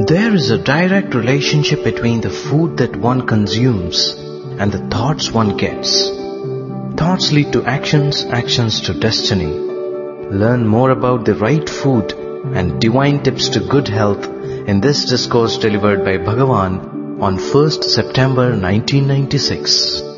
There is a direct relationship between the food that one consumes and the thoughts one gets. Thoughts lead to actions, actions to destiny. Learn more about the right food and divine tips to good health in this discourse delivered by Bhagavan on 1st September 1996.